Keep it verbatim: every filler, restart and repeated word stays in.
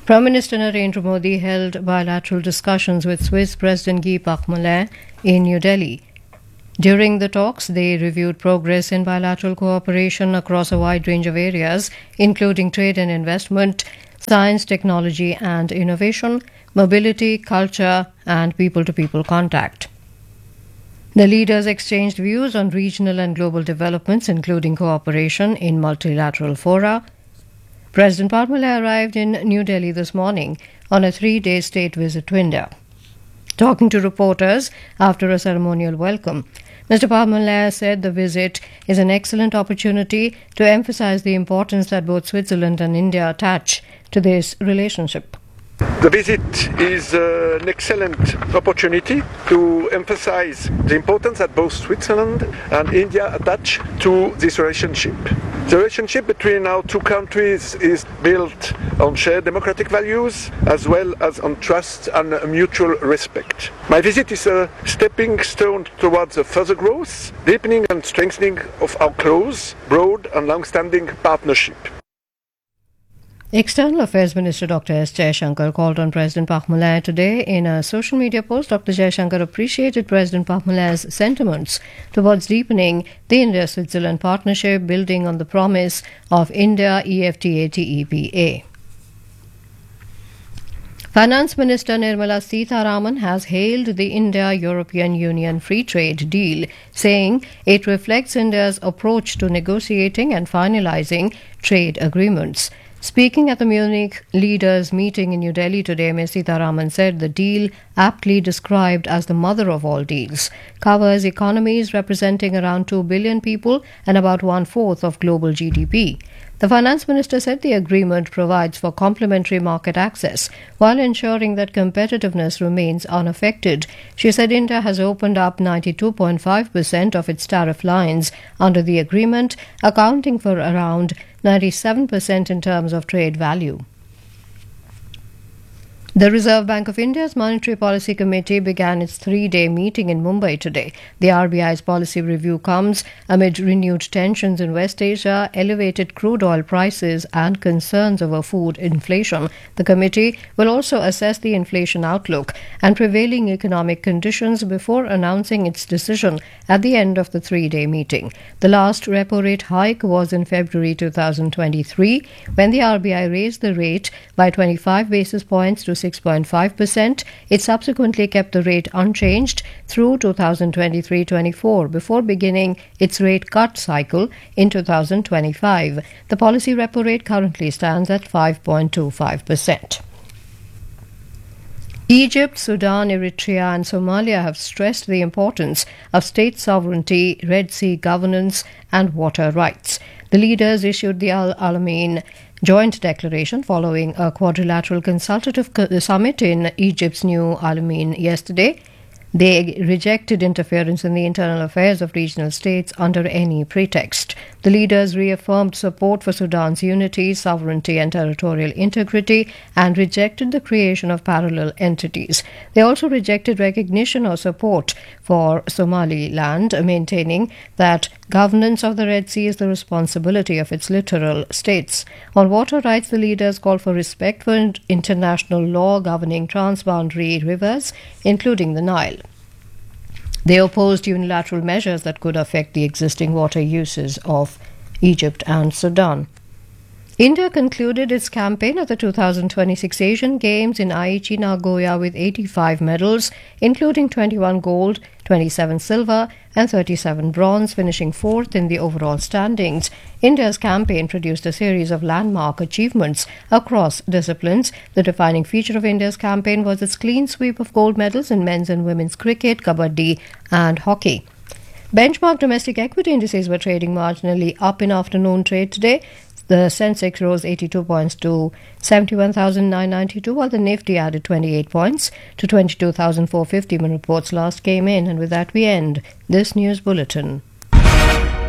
Prime Minister Narendra Modi held bilateral discussions with Swiss President Guy Parmelin in New Delhi. During the talks, they reviewed progress in bilateral cooperation across a wide range of areas, including trade and investment, science, technology and innovation, mobility, culture, and people-to-people contact. The leaders exchanged views on regional and global developments, including cooperation in multilateral fora. President Parmelin arrived in New Delhi this morning on a three-day state visit to India. Talking to reporters after a ceremonial welcome, Mister Parmelin said the visit is an excellent opportunity to emphasize the importance that both Switzerland and India attach to this relationship. The visit is uh, an excellent opportunity to emphasize the importance that both Switzerland and India attach to this relationship. The relationship between our two countries is built on shared democratic values as well as on trust and mutual respect. My visit is a stepping stone towards a further growth, deepening and strengthening of our close, broad and long-standing partnership. External Affairs Minister Doctor S. Jaishankar called on President Parmelin today. In a social media post, Doctor Jaishankar appreciated President Parmelin's sentiments towards deepening the India-Switzerland partnership, building on the promise of India-E F T A T E P A. Finance Minister Nirmala Sitharaman has hailed the India-European Union free trade deal, saying it reflects India's approach to negotiating and finalizing trade agreements. Speaking at the Munich leaders' meeting in New Delhi today, Miz Sitharaman said the deal, aptly described as the mother of all deals, covers economies representing around two billion people and about one-fourth of global G D P. The finance minister said the agreement provides for complementary market access while ensuring that competitiveness remains unaffected. She said India has opened up ninety-two point five percent of its tariff lines under the agreement, accounting for around ninety-seven percent in terms of trade value. The Reserve Bank of India's Monetary Policy Committee began its three-day meeting in Mumbai today. The R B I's policy review comes amid renewed tensions in West Asia, elevated crude oil prices and concerns over food inflation. The committee will also assess the inflation outlook and prevailing economic conditions before announcing its decision at the end of the three-day meeting. The last repo rate hike was in February two thousand twenty-three, when the R B I raised the rate by twenty-five basis points to six point five percent. It subsequently kept the rate unchanged through two thousand twenty-three twenty-four before beginning its rate cut cycle in two thousand twenty-five. The policy repo rate currently stands at five point two five percent. Egypt, Sudan, Eritrea and Somalia have stressed the importance of state sovereignty, Red Sea governance and water rights. The leaders issued the Al Alamein joint declaration following a quadrilateral consultative summit in Egypt's New Alamein yesterday. They rejected interference in the internal affairs of regional states under any pretext. The leaders reaffirmed support for Sudan's unity, sovereignty and territorial integrity and rejected the creation of parallel entities. They also rejected recognition or support for Somaliland, maintaining that governance of the Red Sea is the responsibility of its littoral states. On water rights, the leaders called for respect for international law governing transboundary rivers, including the Nile. They opposed unilateral measures that could affect the existing water uses of Egypt and Sudan. India concluded its campaign at the two thousand twenty-six Asian Games in Aichi, Nagoya with eighty-five medals, including twenty-one gold, twenty-seven silver and thirty-seven bronze, finishing fourth in the overall standings. India's campaign produced a series of landmark achievements across disciplines. The defining feature of India's campaign was its clean sweep of gold medals in men's and women's cricket, kabaddi and hockey. Benchmark domestic equity indices were trading marginally up in afternoon trade today. The Sensex rose eighty-two points to seventy-one thousand nine hundred ninety-two, while the Nifty added twenty-eight points to twenty-two thousand four hundred fifty when reports last came in. And with that, we end this news bulletin.